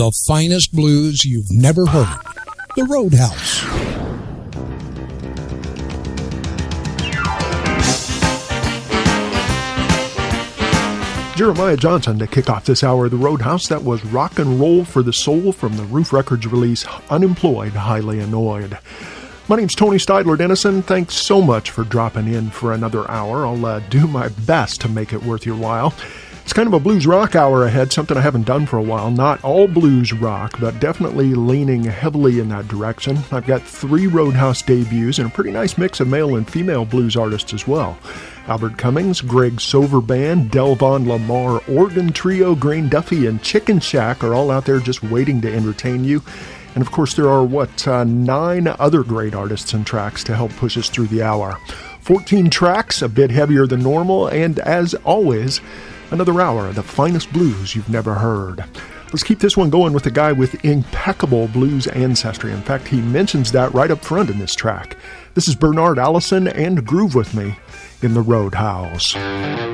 The finest blues you've never heard. The Roadhouse. Jeremiah Johnson to kick off this hour of the Roadhouse. That was Rock and Roll for the Soul from the Roof Records release, Unemployed, Highly Annoyed. My name's Tony Steidler Dennison. Thanks so much for dropping in for another hour. I'll do my best to make it worth your while. It's kind of a blues rock hour ahead, something I haven't done for a while. Not all blues rock, but definitely leaning heavily in that direction. I've got 3 Roadhouse debuts and a pretty nice mix of male and female blues artists as well. Albert Cummings, Greg Sover Band, Delvon Lamar, Organ Trio, Grain Duffy, and Chicken Shack are all out there just waiting to entertain you. And of course there are, 9 other great artists and tracks to help push us through the hour. 14 tracks, a bit heavier than normal, and as always, another hour of the finest blues you've never heard. Let's keep this one going with a guy with impeccable blues ancestry. In fact, he mentions that right up front in this track. This is Bernard Allison and Groove With Me in the Roadhouse.